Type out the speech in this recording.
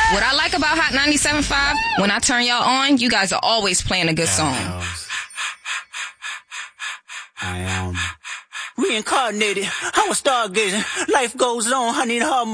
What I like about Hot 97.5, when I turn y'all on, you guys are always playing a good song. I am reincarnated. I was stargazing. Life goes on. I need her.